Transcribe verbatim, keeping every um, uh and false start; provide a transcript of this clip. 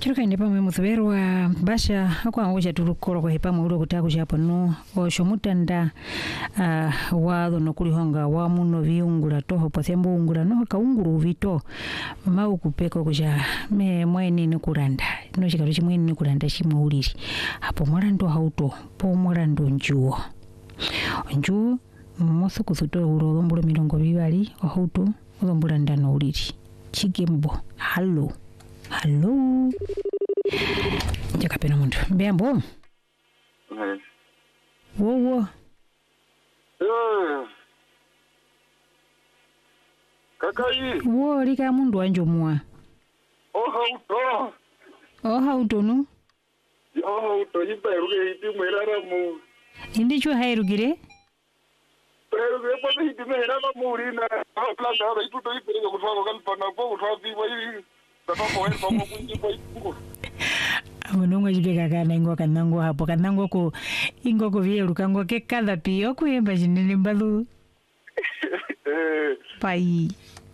Chiruka ndi pamwe muthuberwa basha akwa ngoja turukoro kwa hepamwe uro kutaku chapo no oshomutanda uh, wa no kulihonga wa muno viungula toho pothembo ungula no kaunguru vito mau kupeko kuja me mweni ni kuranda no chikaro chimweni ni kuranda chimwe uliri hapo mwarando hauto po mwarando njuo njuo motho kuthuto uro lombulo mirongo bibali ohauto lombula ndano uliri chigembo hallo hallo jakapena muntu mbembo eh wo wo eh kakai wo lika mundu wanjo muwa oha uto oha utono oha uto iperuke iti mwelala mu indicho hairugire peruke po iti mwelala mu rina planta aba ituto iperuke kutwako kalpana po kutwapi wa hivi tafamo wepa mo kunjipo ipungu Munungu jibeka kana ingo kanango hapo kanango ko ingo ko vieruka ngo ke kada pio kuyemba jinene mbalu eh pai